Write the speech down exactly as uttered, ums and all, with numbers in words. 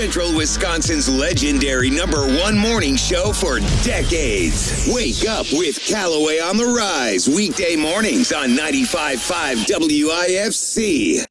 Central Wisconsin's legendary number one morning show for decades. Wake up with Callaway on the Rise, weekday mornings on ninety-five point five W I F C.